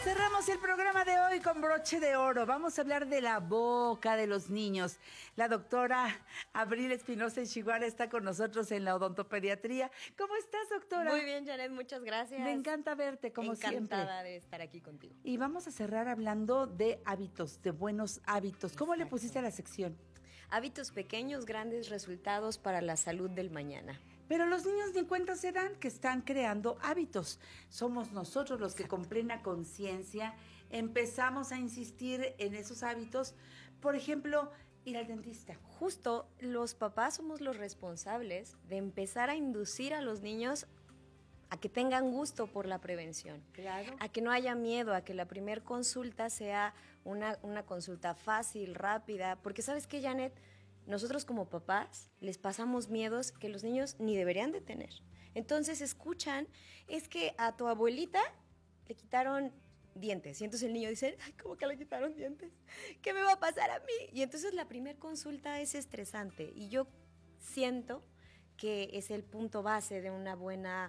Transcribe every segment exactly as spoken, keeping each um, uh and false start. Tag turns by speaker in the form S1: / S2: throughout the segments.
S1: Cerramos el programa de hoy con broche de oro. Vamos a hablar de la boca de los niños. La doctora Abril Espinosa Ishiguara está con nosotros en la odontopediatría. ¿Cómo estás, doctora?
S2: Muy bien, Janet, muchas gracias.
S1: Me encanta verte, como
S2: Encantada
S1: siempre.
S2: Encantada de estar aquí contigo.
S1: Y vamos a cerrar hablando de hábitos, de buenos hábitos. ¿Cómo
S2: Exacto.
S1: le pusiste a la sección?
S2: Hábitos pequeños, grandes resultados para la salud del mañana.
S1: Pero los niños ni cuenta se dan que están creando hábitos. Somos nosotros los que con plena conciencia empezamos a insistir en esos hábitos. Por ejemplo, ir al dentista.
S2: Justo, los papás somos los responsables de empezar a inducir a los niños a que tengan gusto por la prevención.
S1: Claro.
S2: A que no haya miedo, a que la primer consulta sea una, una consulta fácil, rápida. Porque ¿sabes qué, Janet? Nosotros como papás les pasamos miedos que los niños ni deberían de tener. Entonces escuchan, es que a tu abuelita le quitaron dientes. Y entonces el niño dice, ay, ¿cómo que le quitaron dientes? ¿Qué me va a pasar a mí? Y entonces la primera consulta es estresante. Y yo siento que es el punto base de una buena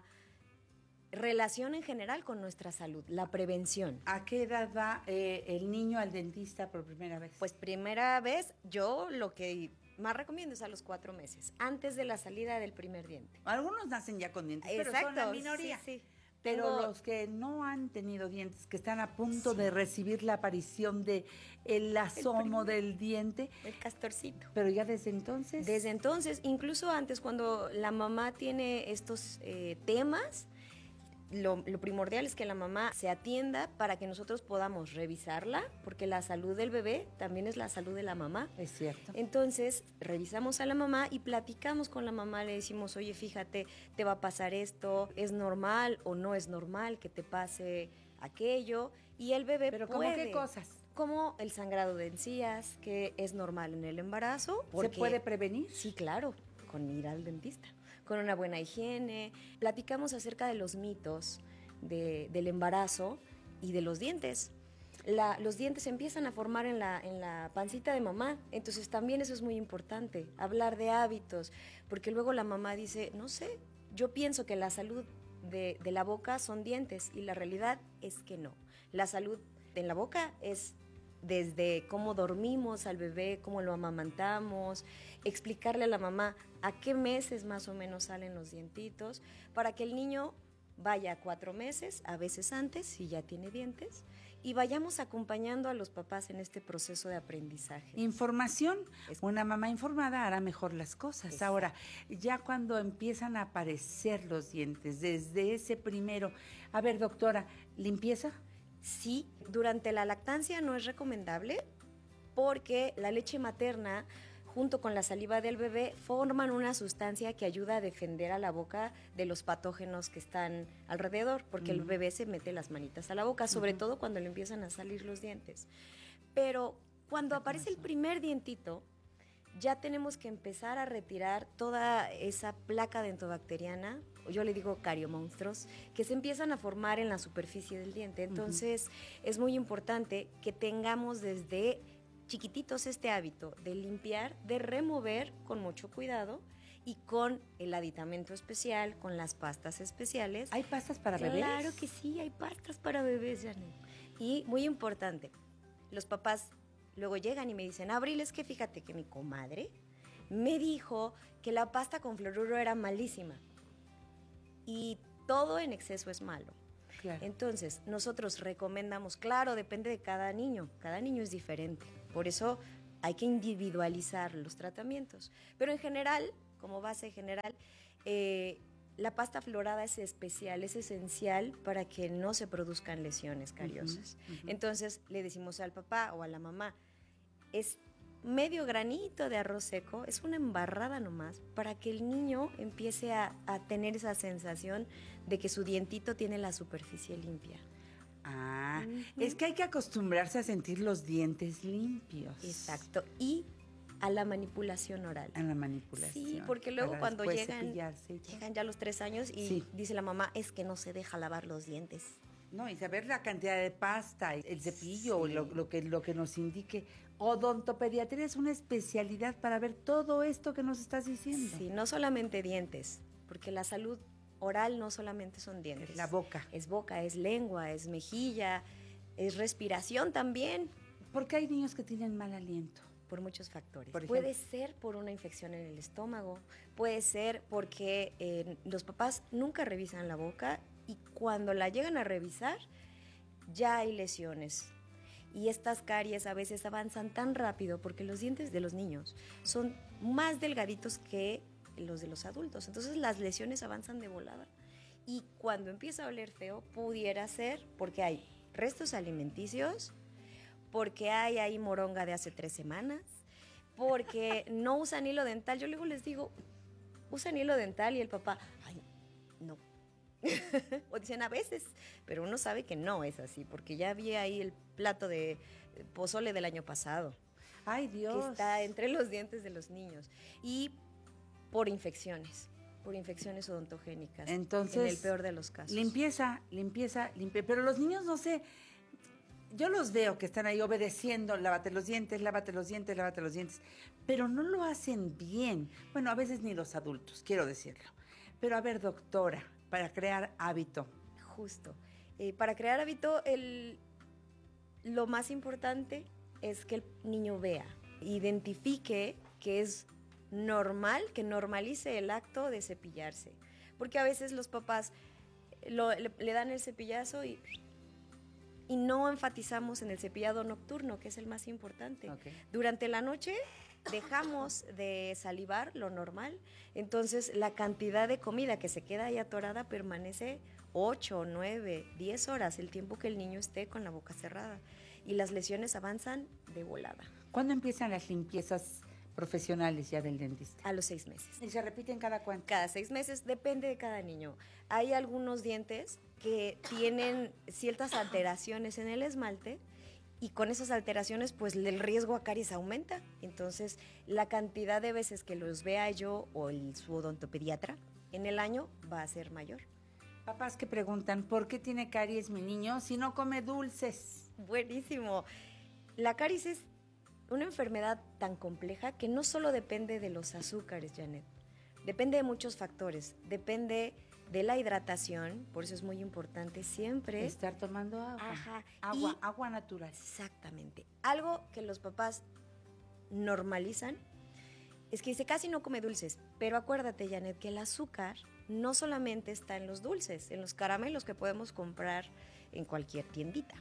S2: relación en general con nuestra salud, la prevención.
S1: ¿A qué edad va eh, el niño al dentista por primera vez?
S2: Pues primera vez, yo lo que más recomiendo es a los cuatro meses, antes de la salida del primer diente.
S1: Algunos nacen ya con dientes,
S2: Exacto,
S1: pero son la minoría.
S2: Sí, sí.
S1: Pero
S2: Tengo...
S1: los que no han tenido dientes, que están a punto sí. de recibir la aparición de el asomo el del diente.
S2: El castorcito.
S1: Pero ya desde entonces.
S2: Desde entonces, incluso antes, cuando la mamá tiene estos eh, temas, Lo, lo primordial es que la mamá se atienda para que nosotros podamos revisarla, porque la salud del bebé también es la salud de la mamá.
S1: Es cierto.
S2: Entonces, revisamos a la mamá y platicamos con la mamá, le decimos, oye, fíjate, te va a pasar esto, ¿es normal o no es normal que te pase aquello? Y el bebé
S1: ¿Pero
S2: puede.
S1: cómo qué cosas?
S2: Como el sangrado de encías, que es normal en el embarazo.
S1: ¿Se puede prevenir?
S2: Sí, claro, con ir al dentista. Con una buena higiene. Platicamos acerca de los mitos de, del embarazo y de los dientes. La, los dientes se empiezan a formar en la, en la pancita de mamá, entonces también eso es muy importante, hablar de hábitos, porque luego la mamá dice, no sé, yo pienso que la salud de, de la boca son dientes y la realidad es que no. La salud en la boca es desde cómo dormimos al bebé, cómo lo amamantamos, explicarle a la mamá a qué meses más o menos salen los dientitos, para que el niño vaya a cuatro meses, a veces antes, si ya tiene dientes, y vayamos acompañando a los papás en este proceso de aprendizaje.
S1: Información, una mamá informada hará mejor las cosas. Exacto. Ahora, ya cuando empiezan a aparecer los dientes, desde ese primero, a ver, doctora, ¿limpieza?
S2: Sí, durante la lactancia no es recomendable porque la leche materna junto con la saliva del bebé forman una sustancia que ayuda a defender a la boca de los patógenos que están alrededor, porque uh-huh. el bebé se mete las manitas a la boca, sobre uh-huh. todo cuando le empiezan a salir los dientes. Pero cuando aparece el primer dientito, ya tenemos que empezar a retirar toda esa placa dentobacteriana, yo le digo cariomonstruos, que se empiezan a formar en la superficie del diente. Entonces, uh-huh. es muy importante que tengamos desde chiquititos este hábito de limpiar, de remover con mucho cuidado y con el aditamento especial, con las pastas especiales.
S1: ¿Hay pastas para
S2: claro
S1: bebés?
S2: Claro que sí, hay pastas para bebés, Janet. Y muy importante, los papás luego llegan y me dicen, Abril, es que fíjate que mi comadre me dijo que la pasta con fluoruro era malísima. Y todo en exceso es malo. Claro. Entonces, nosotros recomendamos, claro, depende de cada niño, cada niño es diferente, por eso hay que individualizar los tratamientos. Pero en general, como base general, eh, la pasta fluorada es especial, es esencial para que no se produzcan lesiones cariosas. Uh-huh, uh-huh. Entonces, le decimos al papá o a la mamá, es medio granito de arroz seco, es una embarrada nomás, para que el niño empiece a, a tener esa sensación de que su dientito tiene la superficie limpia.
S1: Ah, uh-huh. Es que hay que acostumbrarse a sentir los dientes limpios.
S2: Exacto, y a la manipulación oral.
S1: A la manipulación.
S2: Sí, porque luego cuando llegan, llegan ya los tres años y sí. dice la mamá, es que no se deja lavar los dientes.
S1: No, y saber la cantidad de pasta, el cepillo, sí. lo, lo, que, lo que nos indique. Odontopediatría es una especialidad para ver todo esto que nos estás diciendo.
S2: Sí, no solamente dientes, porque la salud oral no solamente son dientes.
S1: Es la boca.
S2: Es boca, es lengua, es mejilla, es respiración también.
S1: Porque hay niños que tienen mal aliento.
S2: Por muchos factores.
S1: Por
S2: puede ser por una infección en el estómago, puede ser porque eh, los papás nunca revisan la boca y cuando la llegan a revisar ya hay lesiones. Y estas caries a veces avanzan tan rápido porque los dientes de los niños son más delgaditos que los de los adultos. Entonces las lesiones avanzan de volada. Y cuando empieza a oler feo, pudiera ser porque hay restos alimenticios, porque hay ahí moronga de hace tres semanas, porque no usan hilo dental. Yo luego les digo, usan hilo dental y el papá, ay, no. O dicen a veces, pero uno sabe que no es así, porque ya vi ahí el plato de pozole del año pasado.
S1: Ay, Dios.
S2: Que está entre los dientes de los niños. Y por infecciones, por infecciones odontogénicas.
S1: Entonces,
S2: en el peor de los casos.
S1: Limpieza, limpieza, limpieza. Pero los niños, no sé, yo los veo que están ahí obedeciendo, lávate los dientes, lávate los dientes, lávate los dientes, pero no lo hacen bien. Bueno, a veces ni los adultos, quiero decirlo. Pero a ver, doctora, para crear hábito.
S2: Justo. Eh, para crear hábito, el, lo más importante es que el niño vea, identifique que es normal, que normalice el acto de cepillarse. Porque a veces los papás lo, le, le dan el cepillazo y... y no enfatizamos en el cepillado nocturno, que es el más importante.
S1: Okay.
S2: Durante la noche dejamos de salivar lo normal, entonces la cantidad de comida que se queda ahí atorada permanece ocho, nueve, diez horas, el tiempo que el niño esté con la boca cerrada, y las lesiones avanzan de volada.
S1: ¿Cuándo empiezan las limpiezas profesionales ya del dentista?
S2: A los seis meses.
S1: ¿Y se repiten cada cuánto?
S2: Cada seis meses, depende de cada niño. Hay algunos dientes que tienen ciertas alteraciones en el esmalte y con esas alteraciones pues el riesgo a caries aumenta. Entonces la cantidad de veces que los vea yo o el, su odontopediatra en el año va a ser mayor.
S1: Papás que preguntan, ¿por qué tiene caries mi niño si no come dulces?
S2: Buenísimo. La caries es una enfermedad tan compleja que no solo depende de los azúcares, Janet. Depende de muchos factores. Depende de la hidratación, por eso es muy importante siempre
S1: estar tomando agua.
S2: Ajá.
S1: Agua,
S2: y,
S1: agua natural.
S2: Exactamente. Algo que los papás normalizan es que dice, casi no come dulces, pero acuérdate, Janet, que el azúcar no solamente está en los dulces, en los caramelos que podemos comprar en cualquier tiendita.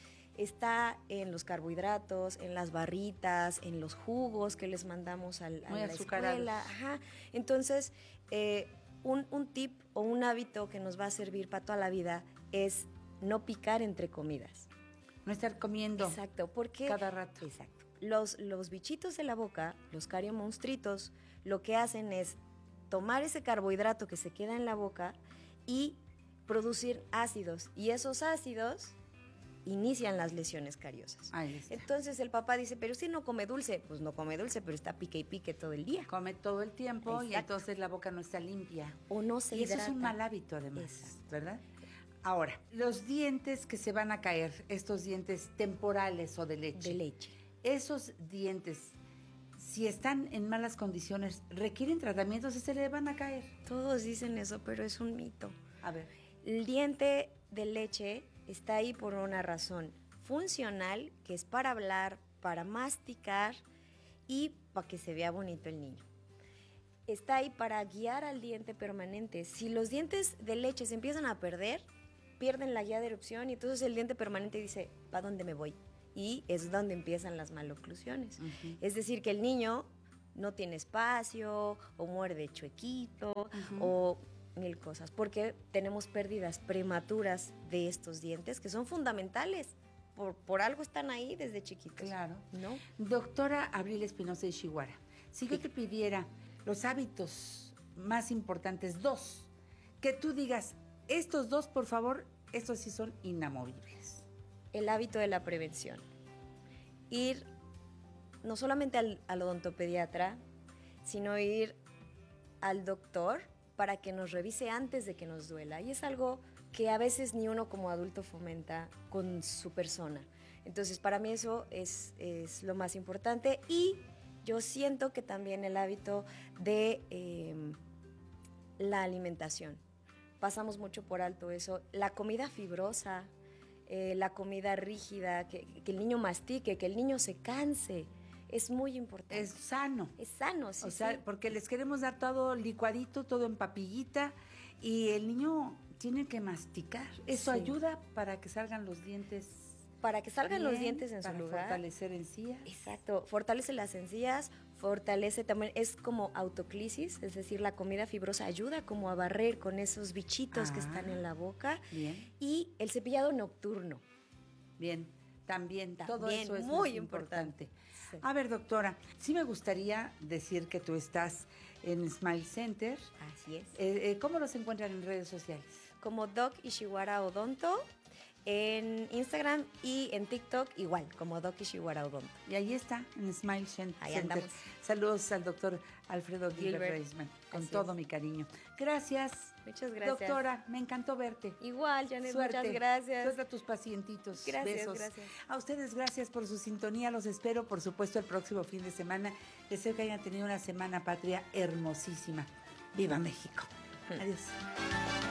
S2: Está en los carbohidratos, en las barritas, en los jugos que les mandamos al, a
S1: Muy
S2: la
S1: azucarados.
S2: escuela. Ajá. Entonces, eh, un, un tip o un hábito que nos va a servir para toda la vida es no picar entre comidas.
S1: No estar comiendo.
S2: Exacto, porque
S1: cada rato.
S2: Exacto. Los, los bichitos de la boca, los cariomonstritos, lo que hacen es tomar ese carbohidrato que se queda en la boca y producir ácidos. Y esos ácidos inician las lesiones cariosas.
S1: Ahí está.
S2: Entonces el papá dice, pero si no come dulce, pues no come dulce, pero está pique y pique todo el día.
S1: Come todo el tiempo. Exacto. Y entonces la boca no está limpia.
S2: O no se
S1: y
S2: hidrata.
S1: Eso es un mal hábito además,
S2: Exacto.
S1: ¿verdad? Ahora, los dientes que se van a caer, estos dientes temporales o de leche.
S2: De leche.
S1: Esos dientes, si están en malas condiciones, ¿requieren tratamientos y se le van a caer?
S2: Todos dicen eso, pero es un mito.
S1: A ver.
S2: El diente de leche está ahí por una razón funcional, que es para hablar, para masticar y para que se vea bonito el niño. Está ahí para guiar al diente permanente. Si los dientes de leche se empiezan a perder, pierden la guía de erupción y entonces el diente permanente dice, ¿para dónde me voy? Y es donde empiezan las maloclusiones. Uh-huh. Es decir, que el niño no tiene espacio o muerde chuequito uh-huh. o mil cosas, porque tenemos pérdidas prematuras de estos dientes que son fundamentales. Por, por algo están ahí desde chiquitos.
S1: Claro.
S2: ¿No?
S1: Doctora Abril Espinosa Ishiwara, si yo te pidiera los hábitos más importantes, dos, que tú digas, estos dos, por favor, estos sí son inamovibles.
S2: El hábito de la prevención. Ir no solamente al, al odontopediatra, sino ir al doctor para que nos revise antes de que nos duela. Y es algo que a veces ni uno como adulto fomenta con su persona. Entonces, para mí eso es, es lo más importante. Y yo siento que también el hábito de eh, la alimentación. Pasamos mucho por alto eso. La comida fibrosa, eh, la comida rígida, que, que el niño mastique, que el niño se canse. Es muy importante.
S1: Es sano.
S2: Es sano, sí.
S1: O sea,
S2: sí.
S1: porque les queremos dar todo licuadito, todo en papillita, y el niño tiene que masticar. Eso
S2: Sí.
S1: ayuda para que salgan los dientes.
S2: Para que salgan
S1: bien,
S2: los dientes en su
S1: para
S2: lugar.
S1: fortalecer encías.
S2: Exacto, fortalece las encías, fortalece también, es como autoclisis, es decir, la comida fibrosa ayuda como a barrer con esos bichitos que
S1: Ah.
S2: están en la boca.
S1: Bien,
S2: Y el cepillado nocturno.
S1: bien. También, todo
S2: También,
S1: eso es
S2: muy
S1: importante.
S2: importante. Sí.
S1: A ver, doctora, sí me gustaría decir que tú estás en Smile Center.
S2: Así es.
S1: Eh, eh, ¿Cómo los encuentran en redes sociales?
S2: Como Doc Ishiwara Odonto, en Instagram y en TikTok igual, como Doc Ishiwara Odonto.
S1: Y ahí está, en Smile Cen-
S2: Ahí
S1: Center.
S2: andamos.
S1: Saludos al doctor Alfredo Gilbert,
S2: Gilbert.
S1: Reisman, con
S2: Así
S1: todo
S2: es.
S1: mi cariño. Gracias.
S2: Muchas gracias.
S1: Doctora, me encantó verte.
S2: Igual, Janet,
S1: Suerte.
S2: muchas gracias.
S1: Suerte a tus pacientitos.
S2: Gracias,
S1: Besos.
S2: gracias.
S1: A ustedes, gracias por su sintonía. Los espero, por supuesto, el próximo fin de semana. Deseo que hayan tenido una semana patria hermosísima. ¡Viva México! Adiós.